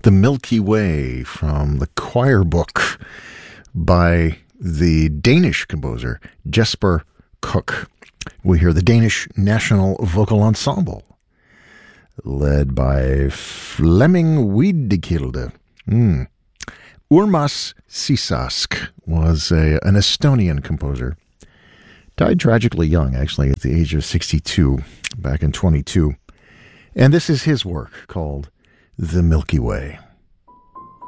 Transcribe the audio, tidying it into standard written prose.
The Milky Way from the choir book by the Danish composer Jesper Cook. We hear the Danish National Vocal Ensemble, led by Flemming Wiedekilde. Urmas Sisask was an Estonian composer. Died tragically young, actually, at the age of 62, back in 22. And this is his work called The Milky Way.